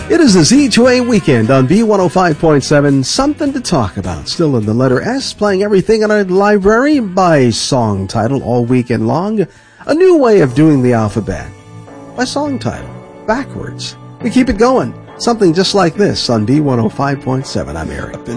It is the Z2A weekend on B105.7. Something to talk about. Still in the letter S, playing everything in a library by song title all weekend long. A new way of doing the alphabet by song title, backwards. We keep it going. Something just like this on B105.7. I'm Eric.